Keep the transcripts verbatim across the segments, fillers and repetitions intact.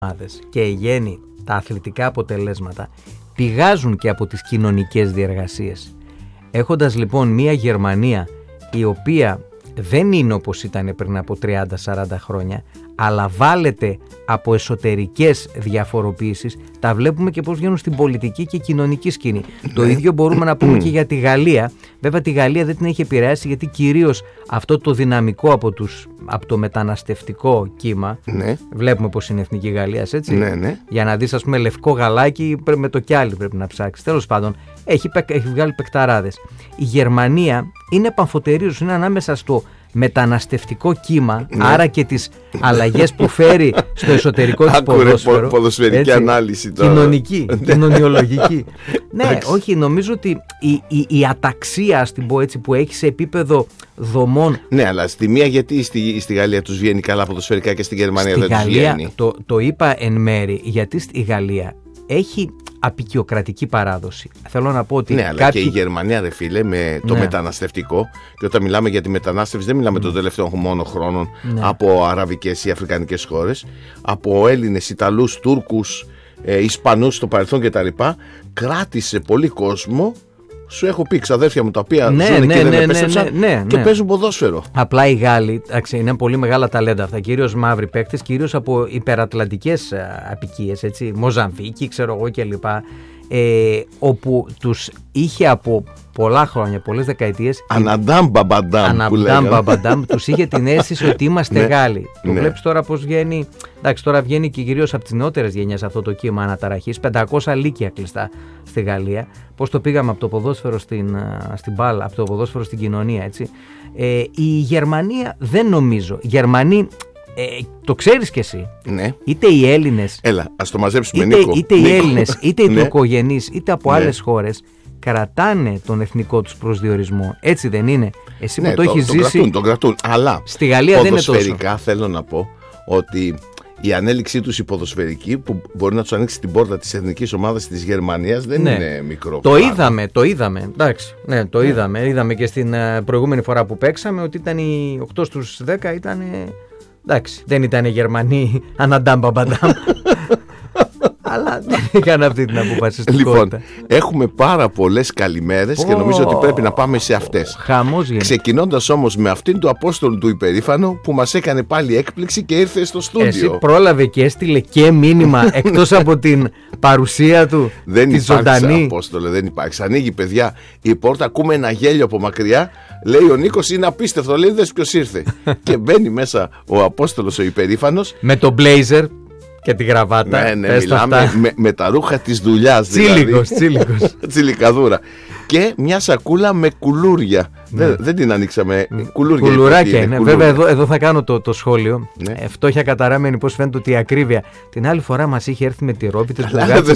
και γένει τα αθλητικά αποτελέσματα πηγάζουν και από τις κοινωνικές διεργασίες. Έχοντας λοιπόν μια Γερμανία η οποία δεν είναι όπως ήταν πριν από τριάντα σαράντα χρόνια, αλλά βάλεται από εσωτερικές διαφοροποίησεις, τα βλέπουμε και πώς βγαίνουν στην πολιτική και κοινωνική σκηνή. Το ίδιο μπορούμε να πούμε και για τη Γαλλία. Βέβαια τη Γαλλία δεν την έχει επηρεάσει, γιατί κυρίως αυτό το δυναμικό από, τους, από το μεταναστευτικό κύμα, ναι. Βλέπουμε πως είναι η Εθνική Γαλλίας, έτσι. Ναι, ναι. Για να δεις, ας πούμε, λευκό γαλάκι με το κιάλι πρέπει να ψάξεις. Τέλος πάντων, έχει, έχει βγάλει παικταράδες. Η Γερμανία είναι παμφωτερίως, είναι ανάμεσα στο μεταναστευτικό κύμα, ναι. Άρα και τις αλλαγές που φέρει στο εσωτερικό της ποδόσφαιρο. Ποδοσφαιρική έτσι, ανάλυση τώρα. Κοινωνική, κοινωνιολογική. Ναι, όχι, νομίζω ότι η, η, η αταξία, ας την πω έτσι, που έχει σε επίπεδο δομών. Ναι, αλλά στη μία γιατί στη, στη Γαλλία τους βγαίνει καλά ποδοσφαιρικά και στη Γερμανία στη δεν τους βγαίνει. Το, το είπα εν μέρη, γιατί στη Γαλλία έχει απικιοκρατική παράδοση. Θέλω να πω ότι. Ναι, αλλά κάποιοι... και η Γερμανία, ρε φίλε, με το ναι. μεταναστευτικό. Και όταν μιλάμε για τη μετανάστευση, δεν μιλάμε mm. των τελευταίων μόνο χρόνων ναι. από αραβικές ή αφρικανικές χώρες, από Έλληνες, Ιταλούς, Τούρκους, ε, Ισπανούς στο παρελθόν κτλ. Κράτησε πολύ κόσμο. Σου έχω πει ξαδέρφια μου τα οποία ναι, ζουν ναι, και ναι, δεν ναι, επέστρεψαν ναι, ναι, ναι, και ναι. παίζουν ποδόσφαιρο. Απλά οι Γάλλοι, εντάξει, είναι πολύ μεγάλα ταλέντα αυτά, κυρίως μαύροι παίκτες, κυρίως από υπερατλαντικές απικίες, έτσι, Μοζαμβίκη, ξέρω εγώ κλπ. Ε, όπου τους είχε από πολλά χρόνια, πολλές δεκαετίες. Αναντάμ μπαμπαντάμ που λέγανε. Αναντάμ μπαμπαντάμ, τους είχε την αίσθηση ότι είμαστε ναι, Γάλλοι. Το ναι. βλέπεις τώρα πως βγαίνει. Εντάξει, τώρα βγαίνει και κυρίως από τις νεότερες γενιές αυτό το κύμα αναταραχής. πεντακόσια λύκεια κλειστά στη Γαλλία. Πώς το πήγαμε από το ποδόσφαιρο στην, στην μπάλα, από το ποδόσφαιρο στην κοινωνία, έτσι. Ε, η Γερμανία δεν νομίζω. Οι Γερμανοί. Ε, το ξέρεις κι εσύ. Ναι. Είτε οι Έλληνες. Έλα, ας το μαζέψουμε, είτε, Νίκο. Είτε Νίκο. οι Έλληνες, είτε οι ναι. τουρκογενείς, είτε από ναι. άλλες χώρες κρατάνε τον εθνικό τους προσδιορισμό. Έτσι δεν είναι? Εσύ ναι, που το, το έχεις το ζήσει. Κρατούν, τον κρατούν. Αλλά στη Γαλλία δεν είναι τόσο. Ποδοσφαιρικά θέλω να πω ότι η ανέλυξή τους η ποδοσφαιρική, που μπορεί να τους ανοίξει την πόρτα της εθνικής ομάδας της Γερμανίας, δεν ναι. είναι μικρό. Το πράγμα. είδαμε, το είδαμε. Εντάξει, ναι, το ναι. είδαμε. Είδαμε και στην προηγούμενη φορά που παίξαμε ότι ήταν οι οκτώ στους δέκα ήταν. Εντάξει, δεν ήταν οι Γερμανοί αναντάμ μπαμπαντάμ. Αλλά δεν έκανα αυτή την αποφασιστικότητα. Λοιπόν, έχουμε πάρα πολλές καλημέρες oh, και νομίζω ότι πρέπει να πάμε σε αυτές. Χαμός γίνεται. Ξεκινώντας όμως με αυτήν του Απόστολου του Υπερήφανο που μας έκανε πάλι έκπληξη και ήρθε στο στούντιο. Εσύ πρόλαβε και έστειλε και μήνυμα εκτός από την παρουσία του. Δεν τη υπάρχει, ζωντανή. Απόστολε, δεν υπάρχει. Ανοίγει, παιδιά, η πόρτα, ακούμε ένα γέλιο από μακριά. Λέει ο Νίκος είναι απίστευτο, λέει δες ποιος ήρθε. Και μπαίνει μέσα ο Απόστολος ο Υπερήφανος. Με το μπλέιζερ και τη γραβάτα. Ναι, ναι, μιλάμε με, με τα ρούχα της δουλειάς. Τσίλικος, τσίλικος. Τσιλικαδούρα. Και μια σακούλα με κουλούρια. Ναι. Δεν, δεν την ανοίξαμε. Κουλούρια. Κουλουράκια είναι. Κουλούρια. Βέβαια, εδώ, εδώ θα κάνω το, το σχόλιο. Ναι. Ε, φτώχεια καταράμενη, πώς φαίνεται ότι η ακρίβεια. Την άλλη φορά μας είχε έρθει με τη ρόπη της Μπουγάτσας.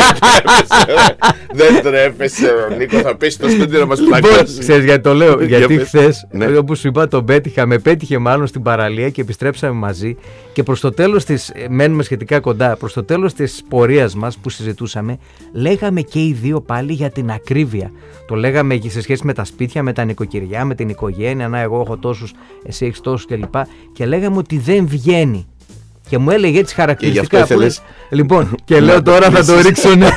Δεν τρέπεσαι, Νίκο, θα πέσει το στούντιο να μας πλακώσει. Ξέρεις γιατί το λέω? Γιατί χθες, όπως σου είπα, τον πέτυχα, με πέτυχε μάλλον στην παραλία και επιστρέψαμε μαζί. Και προς το τέλος της, μένουμε σχετικά κοντά, προς το τέλος της πορείας μας που συζητούσαμε, λέγαμε και οι δύο πάλι για την ακρίβεια. Το λέγαμε και σε σχέση με τα σπίτια, με τα νοικοκυριά, με την οικογένεια. Να, εγώ έχω τόσους, εσύ έχεις τόσους κλπ. Και, και λέγαμε ότι δεν βγαίνει. Και μου έλεγε έτσι χαρακτηριστικά. Και ήθελες... Λοιπόν, και λέω τώρα θα το ρίξω. Ναι.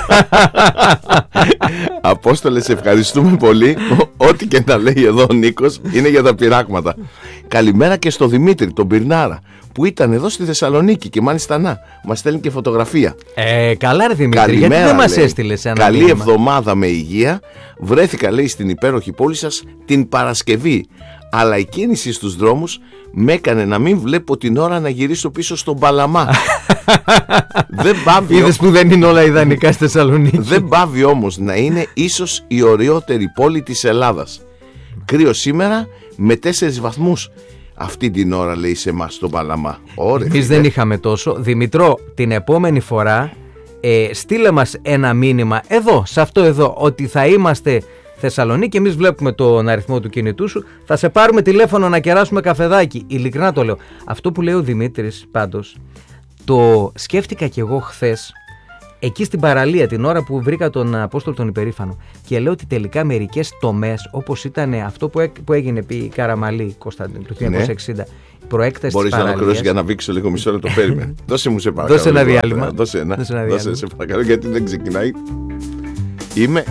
Απόστολε, σε ευχαριστούμε πολύ. Ό,τι και να λέει εδώ ο Νίκος είναι για τα πειράγματα. Καλημέρα και στο Δημήτρη, τον Πυρνάρα, που ήταν εδώ στη Θεσσαλονίκη και μάλιστα να μας στέλνει και φωτογραφία. Ε, καλά ρε Δημήτρη, καλημέρα, γιατί δεν μας λέει, έστειλε ένα καλή μήνυμα. Εβδομάδα με υγεία. Βρέθηκα, λέει, στην υπέροχη πόλη σας την Παρασκευή. Αλλά η κίνηση στους δρόμους με έκανε να μην βλέπω την ώρα να γυρίσω πίσω στον Παλαμά. Δεν πάβει. Είδες που δεν είναι όλα ιδανικά στη Θεσσαλονίκη. Δεν πάβει όμως να είναι ίσως η ωραιότερη πόλη της Ελλάδας. Κρύο σήμερα με τέσσερις βαθμούς. Αυτή την ώρα, λέει, σε εμάς στον Παλαμά. Εμείς δεν είχαμε τόσο. Δημητρό, την επόμενη φορά ε, στείλε μας ένα μήνυμα εδώ, σε αυτό εδώ, ότι θα είμαστε Θεσσαλονίκη, εμείς βλέπουμε τον αριθμό του κινητού σου, θα σε πάρουμε τηλέφωνο να κεράσουμε καφεδάκι. Ειλικρινά το λέω. Αυτό που λέει ο Δημήτρης πάντως, το σκέφτηκα κι εγώ χθες, εκεί στην παραλία, την ώρα που βρήκα τον Απόστολο τον Υπερήφανο, και λέω ότι τελικά μερικές τομές, όπως ήταν αυτό που, έ, που έγινε επί Καραμαλή, Κωνσταντίνου, το χίλια εννιακόσια εξήντα, ναι. προέκταση. Μπορείς να ολοκληρώσεις για να βήξω λίγο μισό λεπτό, περίμενε. Δώσε μου σε παρακαλώ. Δώσε ένα διάλειμμα. Δώσε ένα. Δώσε ένα Δώσε σε παρακαλώ, γιατί δεν ξεκινάει. Είμαι.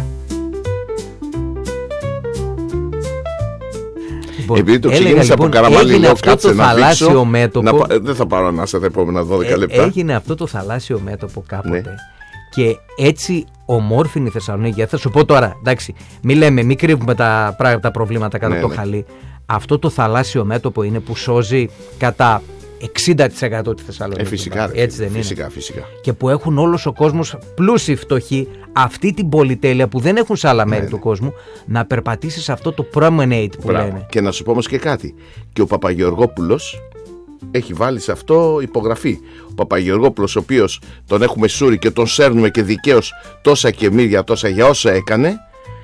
Λοιπόν, επειδή το ξεκίνησα λοιπόν, από Καραμάλι, λέω κάτσε να δείξω, μέτωπο, να, δεν θα πάρω ανάσα τα επόμενα δώδεκα λεπτά. Έγινε αυτό το θαλάσσιο μέτωπο κάποτε, ναι. Και έτσι ομόρφινη η Θεσσαλονίκη. Θα σου πω τώρα, εντάξει, μην λέμε, μην κρύβουμε τα, τα προβλήματα κάτω ναι, από το ναι. χαλί. Αυτό το θαλάσσιο μέτωπο είναι που σώζει κατά εξήντα τοις εκατό τη Θεσσαλονίκη. Ε, φυσικά, έτσι δεν φυσικά, είναι. Φυσικά. Και που έχουν όλος ο κόσμος, πλούσιοι φτωχοί, αυτή την πολυτέλεια που δεν έχουν σε άλλα μέρη ναι, του ναι. κόσμου, να περπατήσει σε αυτό το promenade που Μπράβο. Λένε. Και να σου πω όμως και κάτι. Και ο Παπαγεωργόπουλος έχει βάλει σε αυτό υπογραφή. Ο Παπαγεωργόπουλος, ο οποίος τον έχουμε σούρει και τον σέρνουμε και δικαίως τόσα και μύρια τόσα για όσα έκανε,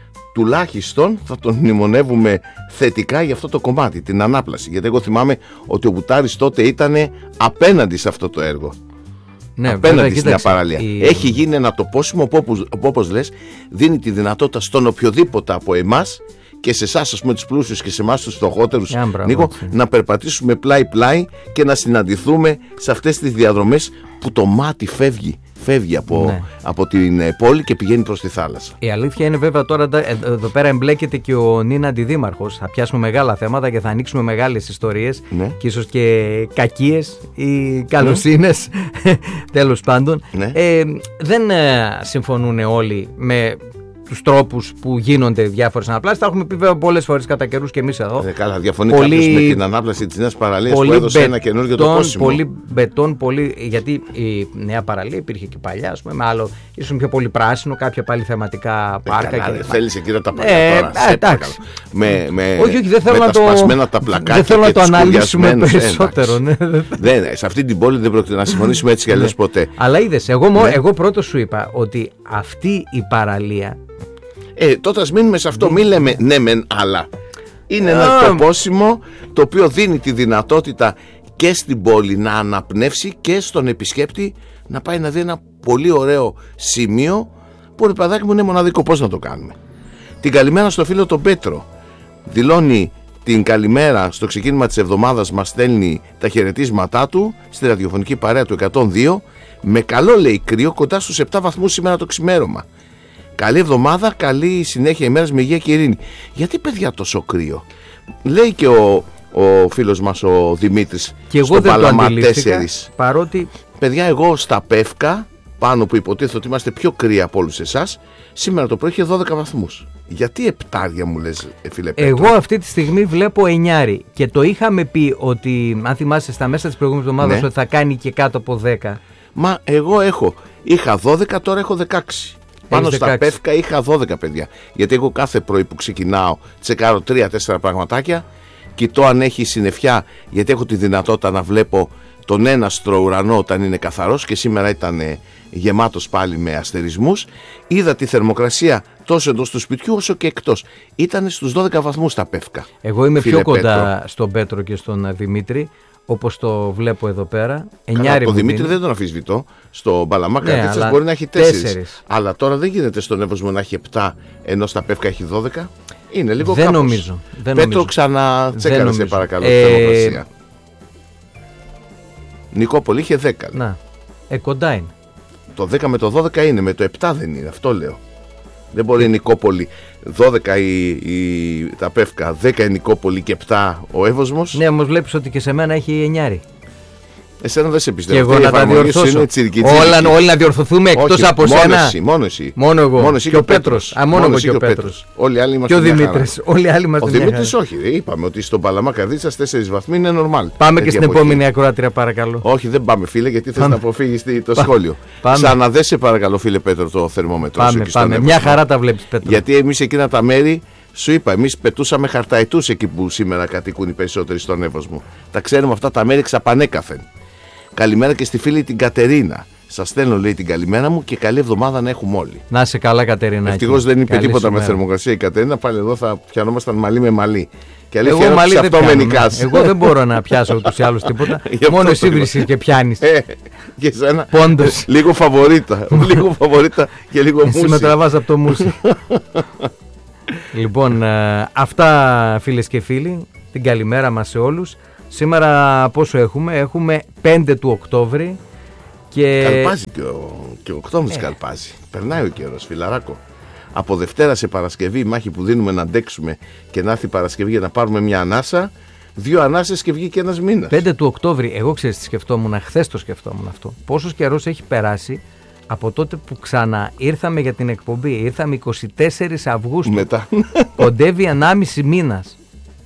τουλάχιστον θα τον μνημονεύουμε θετικά για αυτό το κομμάτι, την ανάπλαση. Γιατί εγώ θυμάμαι ότι ο Μπουτάρης τότε ήταν απέναντι σε αυτό το έργο. Ναι, απέναντι στην νέα παραλία. Η... Έχει γίνει ένα τοπόσιμο που όπως, όπως λες δίνει τη δυνατότητα στον οποιοδήποτε από εμάς και σε εσάς, ας πούμε, τους πλούσιους και σε εμάς τους φτωχότερους, Νίκο, να περπατήσουμε πλάι-πλάι και να συναντηθούμε σε αυτές τις διαδρομές που το μάτι φεύγει. Φεύγει από, ναι. από την πόλη και πηγαίνει προς τη θάλασσα. Η αλήθεια είναι βέβαια τώρα εδώ πέρα εμπλέκεται και ο Νίνα Αντιδήμαρχος. Θα πιάσουμε μεγάλα θέματα και θα ανοίξουμε μεγάλες ιστορίες ναι. και ίσως και κακίες ή καλοσύνες ναι. τέλος πάντων. Ναι. Ε, δεν ε, συμφωνούν όλοι με τους τρόπους που γίνονται διάφορες αναπλάσεις. Τα έχουμε πει βέβαια πολλές φορές κατά καιρούς και εμείς εδώ. Ε, καλά, διαφωνεί πολύ, κάποιος με την ανάπλαση της νέας παραλίας που έδωσε μπετών, ένα καινούργιο τοπόσιμο. Πολύ μπετόν, πολύ, γιατί η νέα παραλία υπήρχε και παλιά, ας πούμε, με άλλο, ίσως πιο πολύ πράσινο, κάποια πάλι θεματικά πάρκα. Ε, καλά, και... θέλεις εκεί να τα πάρει ε, τώρα. Ε, εντάξει. Με, με, όχι, όχι, δεν θέλω με να τα σπασμένα τα πλακάκια δεν θέλω και να το αναλύσουμε περισσότερο. Ναι. δεν, σε αυτή την πόλη δεν πρόκειται να συμφωνήσουμε έτσι κι αλλιώς ποτέ. Αλλά είδες, εγώ πρώτο σου είπα ότι αυτή η παραλία. Ε, τότε ας μείνουμε σε αυτό, μην λέμε ναι μεν αλλά. Είναι ένα uh. τοπόσιμο το οποίο δίνει τη δυνατότητα και στην πόλη να αναπνεύσει και στον επισκέπτη να πάει να δει ένα πολύ ωραίο σημείο που, ρε παιδάκι μου, είναι μοναδικό. Πώς να το κάνουμε? Την καλημέρα στο φίλο τον Πέτρο. Δηλώνει την καλημέρα στο ξεκίνημα της εβδομάδας, μας στέλνει τα χαιρετίσματά του στη ραδιοφωνική παρέα του εκατόν δύο. Με καλό, λέει, κρύο, κοντά στους επτά βαθμούς σήμερα το ξημέρωμα. Καλή εβδομάδα, καλή συνέχεια ημέρας με υγεία και ειρήνη. Γιατί, παιδιά, τόσο κρύο? Λέει και ο, ο φίλος μας ο Δημήτρης και στο Παλαμά τέσσερα. Παρότι... Παιδιά, εγώ στα Πεύκα, πάνω που υποτίθεται ότι είμαστε πιο κρύα από όλους εσάς, σήμερα το πρωί είχε δώδεκα βαθμούς. Γιατί επτάρια μου λες, φίλε Πέτρο? Εγώ αυτή τη στιγμή βλέπω εννιάρι και το είχαμε πει ότι, αν θυμάσαι, στα μέσα της προηγούμενης εβδομάδας, ναι, ότι θα κάνει και κάτω από δέκα. Μα εγώ έχω, είχα δώδεκα, τώρα έχω δεκαέξι. Πάνω στα Πεύκα είχα δώδεκα, παιδιά. Γιατί εγώ κάθε πρωί που ξεκινάω τσεκάρω τρία τέσσερα πραγματάκια, κοιτώ αν έχει συννεφιά, γιατί έχω τη δυνατότητα να βλέπω τον έναστρο ουρανό όταν είναι καθαρός, και σήμερα ήταν γεμάτος πάλι με αστερισμούς. Είδα τη θερμοκρασία τόσο εντός του σπιτιού όσο και εκτός. Ήταν στους δώδεκα βαθμούς τα Πεύκα. Εγώ είμαι πιο κοντά Πέτρο. στον Πέτρο και στον Δημήτρη, όπως το βλέπω εδώ πέρα. Καλά, το Δημήτρη δίνει. Δεν τον αμφισβητώ. Στο Παλαμά Καρδίτσας, ναι, μπορεί να έχει τέσσερις. Αλλά τώρα δεν γίνεται στον Εύωσμο να έχει επτά, ενώ στα Πεύκα έχει δώδεκα. Είναι λίγο δεν κάπως. Νομίζω. Δεν Πέτρο, νομίζω. ξανατσέκαρε σε παρακαλώ ε... τη θερμοκρασία. Νικόπολη είχε δέκα. Να, ε, κοντά είναι. Το δέκα με το δώδεκα είναι, με το επτά δεν είναι, αυτό λέω. Δεν μπορεί η Νικόπολη, δώδεκα η, η, τα Πεύκα, δέκα η Νικόπολη και επτά ο Εύωσμος. Ναι, όμως βλέπεις ότι και σε μένα έχει εννιάρι. Εσένα δεν σε πιστεύω. Και εγώ να τα διορθώσω. Τσιρική, Όλα, όλοι να διορθωθούμε εκτός από μόνο σένα. Εσύ, μόνο εσύ. Μόνο εγώ. Μόνο εσύ και ο Πέτρος. Α, μόνο εγώ και ο Πέτρος. Όλοι οι άλλοι είμαστε. Και ο Δημήτρης. Όλοι οι άλλοι είμαστε. Ο Δημήτρης όχι. Είπαμε ότι στον Παλαμά Καρδίτσας τέσσερις βαθμοί είναι normal. Πάμε και στην επόμενη ακροάτρια, παρακαλώ. Όχι, δεν πάμε, φίλε, γιατί θες να αποφύγεις το σχόλιο. Ξαναδέσαι, παρακαλώ, φίλε Πέτρο, το θερμόμετρο. Πάμε. Μια χαρά τα βλέπεις, Πέτρο. Γιατί εμείς εκείνα τα μέρη. Σου είπα, εμείς πετούσαμε χαρταετούς εκεί που σήμερα κατοικούν οι περισσότεροι στον Εύωσμο. Τα ξέρουμε αυτά τα μέρη ξαπανέκαθεν. Καλημέρα και στη φίλη την Κατερίνα. Σας στέλνω, λέει, την καλημέρα μου και καλή εβδομάδα να έχουμε όλοι. Να είσαι καλά, Κατερίνα. Ευτυχώς δεν είπε τίποτα σήμερα με θερμοκρασία η Κατερίνα. Πάλι εδώ θα πιανόμασταν μαλλί με μαλλί. Και εγώ μαλλί δεν πιάνω. Εγώ δεν μπορώ να πιάσω ούτως ή άλλως τίποτα. Μόνο εσύ βρίσκεις και πιάνεις. Ε, και εσένα. Πόντος. Λίγο φαβορίτα. Λίγο φαβορίτα και λίγο μουσι. Εσύ με τραβάς από το μουσι. Λοιπόν, αυτά, φίλες και φίλοι. Την καλημέρα μας σε όλους. Σήμερα πόσο έχουμε? Έχουμε πέντε του Οκτώβρη. Και... Καλπάζει και ο, και ο Οκτώβρης ε. καλπάζει. Περνάει ο καιρός, φιλαράκο. Από Δευτέρα σε Παρασκευή, η μάχη που δίνουμε να αντέξουμε και να έρθει η Παρασκευή για να πάρουμε μια ανάσα. Δύο ανάσες και βγήκε ένας μήνας. πέντε του Οκτώβρη, εγώ ξέρεις τι σκεφτόμουν, χθες το σκεφτόμουν αυτό. Πόσος καιρός έχει περάσει από τότε που ξανά ήρθαμε για την εκπομπή? Ήρθαμε εικοστή τέταρτη Αυγούστου. Μετά. Κοντεύει ενάμιση μήνας.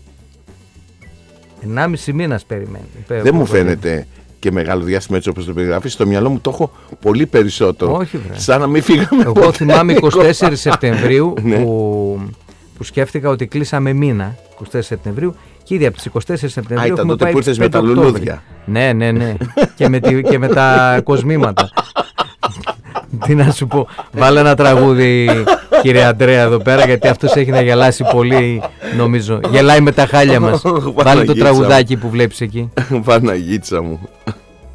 ενάμιση μήνας περιμένει. Δεν μου φαίνεται και μεγάλο διάστημα έτσι όπως το περιγράφεις. Στο μυαλό μου το έχω πολύ περισσότερο. Όχι, βρε. Σαν να μην φύγαμε. Εγώ ποτέ. Θυμάμαι εικοστή τέταρτη Σεπτεμβρίου που, που σκέφτηκα ότι κλείσαμε μήνα. εικοστή τέταρτη Σεπτεμβρίου. Και ήδη από τις εικοστή τέταρτη Σεπτεμβρίου. Α, ήταν τότε που ήρθες με τα λουλούδια. Ναι, ναι, ναι. και, με τη, και με τα κοσμήματα. Τι να σου πω, βάλε ένα τραγούδι, κύριε Αντρέα, εδώ πέρα, γιατί αυτός έχει να γελάσει πολύ, νομίζω. Γελάει με τα χάλια μας. Βάλε το τραγουδάκι που βλέπεις εκεί. Παναγίτσα μου.